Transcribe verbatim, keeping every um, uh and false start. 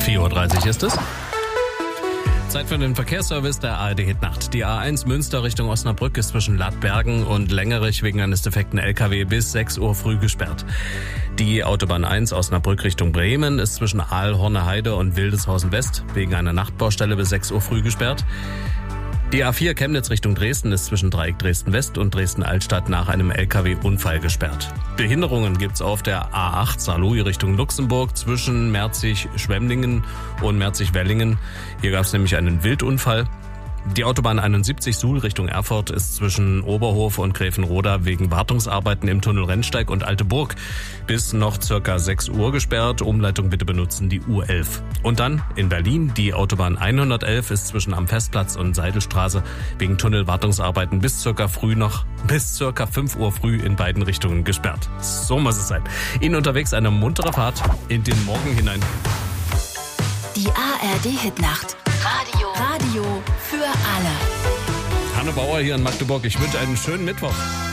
vier Uhr dreißig ist es. Zeit für den Verkehrsservice der A R D Hitnacht. Die A eins Münster Richtung Osnabrück ist zwischen Ladbergen und Längerich wegen eines defekten L K W bis sechs Uhr früh gesperrt. Die Autobahn eins Osnabrück Richtung Bremen ist zwischen Aal-Horneheide und Wildeshausen West wegen einer Nachtbaustelle bis sechs Uhr früh gesperrt. Die A vier Chemnitz Richtung Dresden ist zwischen Dreieck Dresden West und Dresden Altstadt nach einem L K W-Unfall gesperrt. Behinderungen gibt's auf der A acht Saarlouis Richtung Luxemburg zwischen Merzig-Schwemmlingen und Merzig-Wellingen. Hier gab's nämlich einen Wildunfall. Die Autobahn einundsiebzig Suhl Richtung Erfurt ist zwischen Oberhof und Gräfenroda wegen Wartungsarbeiten im Tunnel Rennsteig und Alte Burg bis noch circa sechs Uhr gesperrt. Umleitung bitte benutzen die U elf. Und dann in Berlin, die Autobahn hundertelf ist zwischen am Festplatz und Seidelstraße wegen Tunnelwartungsarbeiten bis circa früh noch, bis circa fünf Uhr früh in beiden Richtungen gesperrt. So muss es sein. Ihnen unterwegs eine muntere Fahrt in den Morgen hinein. Die A R D Hitnacht. Radio. Radio für alle. Hanne Bauer hier in Magdeburg. Ich wünsche einen schönen Mittwoch.